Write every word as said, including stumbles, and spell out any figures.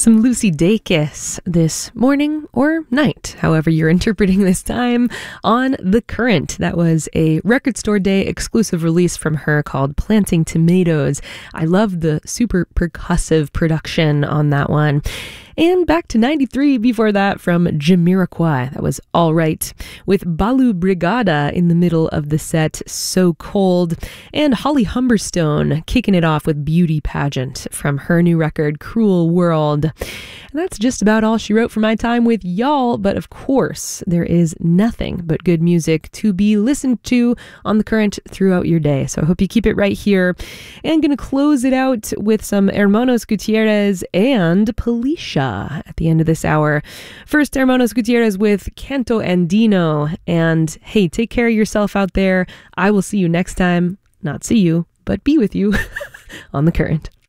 Some Lucy Dacus this morning or night, however you're interpreting this time, on The Current. That was a Record Store Day exclusive release from her called Planting Tomatoes. I love the super percussive production on that one. And back to ninety-three before that from Jamiroquai. That was All Right, with Balu Brigada in the middle of the set, So Cold, and Holly Humberstone kicking it off with Beauty Pageant from her new record, Cruel World. And that's just about all she wrote for my time with y'all, but of course, there is nothing but good music to be listened to on The Current throughout your day. So I hope you keep it right here. And gonna close it out with some Hermanos Gutierrez and Policia at the end of this hour. First, Hermanos Gutierrez with Canto Andino. And hey, take care of yourself out there. I will see you next time. Not see you, but be with you on The Current.